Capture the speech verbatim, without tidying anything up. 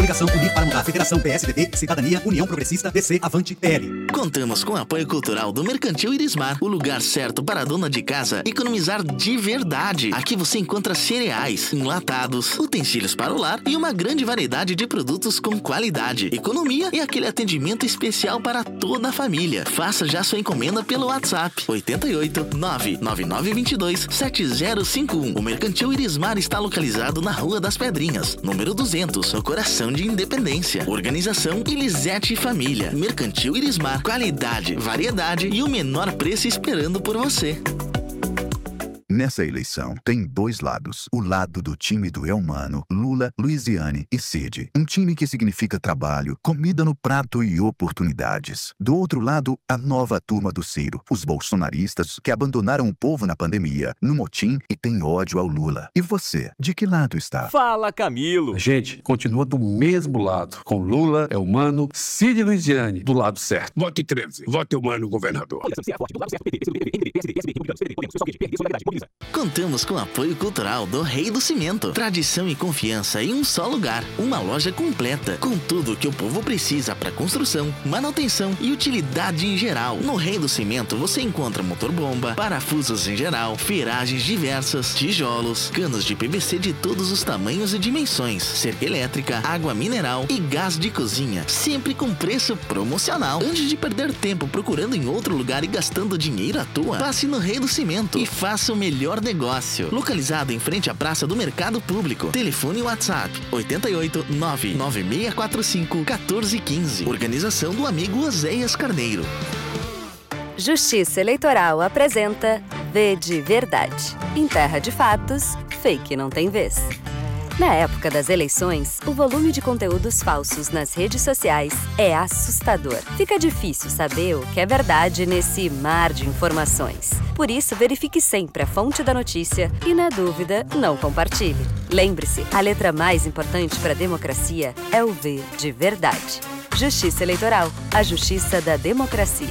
Coligação Unir para Mudar. Federação P S D B, Cidadania, União Progressista, D C, Avante, P L. Contamos com o apoio cultural do Mercantil Irismar, o lugar certo para a dona de casa economizar de verdade. Aqui você encontra cereais, enlatados, utensílios para o lar e uma grande variedade de produtos com qualidade, economia e aquele atendimento especial para toda a família. Faça já sua encomenda pelo WhatsApp oito oito nove nove nove dois dois sete zero cinco um. O Mercantil Irismar está localizado na Rua das Pedrinhas, número duzentos, no coração de Independência. Organização Elisete Família. Mercantil Irismar. Qualidade, variedade e o menor preço esperando por você. Nessa eleição, tem dois lados. O lado do time do Elmano, Lula, Luiziane e Cid. Um time que significa trabalho, comida no prato e oportunidades. Do outro lado, a nova turma do Ciro. Os bolsonaristas que abandonaram o povo na pandemia, no motim e têm ódio ao Lula. E você, de que lado está? Fala, Camilo! A gente continua do mesmo lado. Com Lula, Elmano, Cid e Luiziane. Do lado certo. Vote treze. Vote Elmano, governador. Contamos com o apoio cultural do Rei do Cimento. Tradição e confiança em um só lugar. Uma loja completa, com tudo que o povo precisa para construção, manutenção e utilidade em geral. No Rei do Cimento você encontra motor-bomba, parafusos em geral, ferragens diversas, tijolos, canos de P V C de todos os tamanhos e dimensões, cerca elétrica, água mineral e gás de cozinha, sempre com preço promocional. Antes de perder tempo procurando em outro lugar e gastando dinheiro à toa, passe no Rei do Cimento e faça o melhor negócio. Localizado em frente à Praça do Mercado Público. Telefone e WhatsApp oito oito nove nove seis quatro cinco um quatro um cinco. Organização do amigo Oséias Carneiro. Justiça Eleitoral apresenta V de Verdade. Em terra de fatos, fake não tem vez. Na época das eleições, o volume de conteúdos falsos nas redes sociais é assustador. Fica difícil saber o que é verdade nesse mar de informações. Por isso, verifique sempre a fonte da notícia e, na dúvida, não compartilhe. Lembre-se, a letra mais importante para a democracia é o V de Verdade. Justiça Eleitoral, a justiça da democracia.